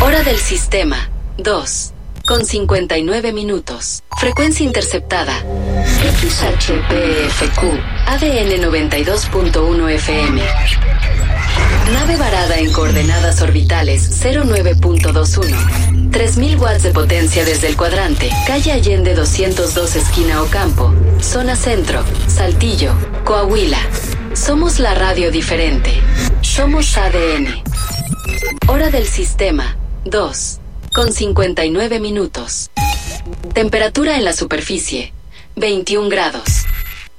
Hora del sistema, 2, con 59 minutos. Frecuencia interceptada, XHPFQ, ADN 92.1 FM. Nave varada en coordenadas orbitales 09.21. 3000 watts de potencia desde el cuadrante, calle Allende 202 esquina Ocampo, zona centro, Saltillo, Coahuila. Somos la radio diferente. Somos ADN. Hora del sistema, 2, con 59 minutos. Temperatura en la superficie, 21 grados.